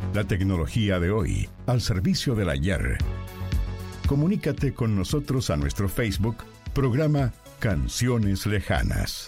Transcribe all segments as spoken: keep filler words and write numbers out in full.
La tecnología de hoy, al servicio del ayer. Comunícate con nosotros a nuestro Facebook, programa Canciones Lejanas.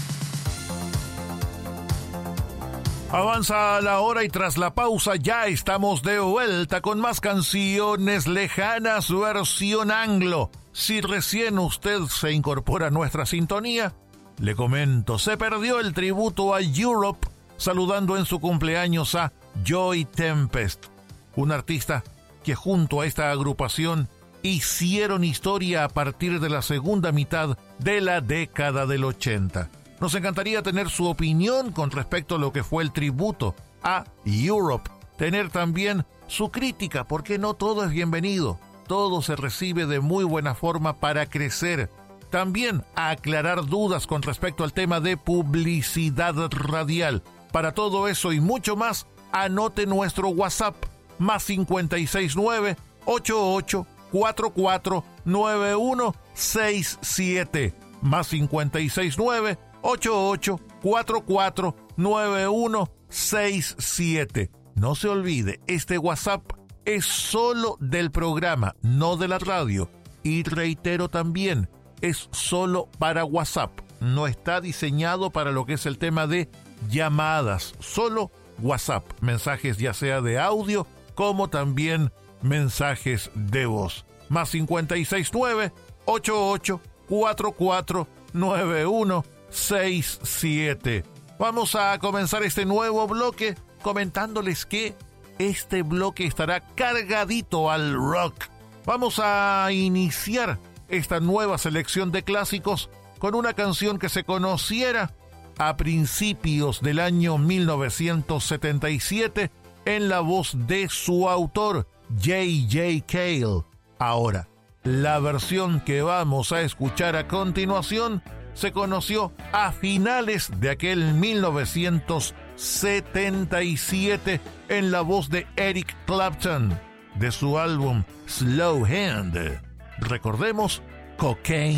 Avanza la hora y tras la pausa ya estamos de vuelta con más Canciones Lejanas versión anglo. Si recién usted se incorpora a nuestra sintonía, le comento, se perdió el tributo a Europe saludando en su cumpleaños a Joy Tempest, un artista que junto a esta agrupación hicieron historia a partir de la segunda mitad de la década del ochenta. Nos encantaría tener su opinión con respecto a lo que fue el tributo a Europe, tener también su crítica, porque no todo es bienvenido, todo se recibe de muy buena forma para crecer. También a aclarar dudas con respecto al tema de publicidad radial. Para todo eso y mucho más, anote nuestro WhatsApp, más cinco seis nueve, ocho ocho cuatro cuatro, nueve uno seis siete, más cinco seis nueve, ocho ocho cuatro cuatro, nueve uno seis siete. No se olvide, este WhatsApp es solo del programa, no de la radio. Y reitero también, es solo para WhatsApp. No está diseñado para lo que es el tema de llamadas, solo WhatsApp, mensajes ya sea de audio como también mensajes de voz. Más cinco seis nueve, ocho ocho cuatro cuatro, nueve uno seis siete. Vamos a comenzar este nuevo bloque comentándoles que este bloque estará cargadito al rock. Vamos a iniciar esta nueva selección de clásicos con una canción que se conociera a principios del año mil novecientos setenta y siete en la voz de su autor, J J Cale. Ahora, la versión que vamos a escuchar a continuación se conoció a finales de aquel mil novecientos setenta y siete en la voz de Eric Clapton, de su álbum Slow Hand. Recordemos, Cocaine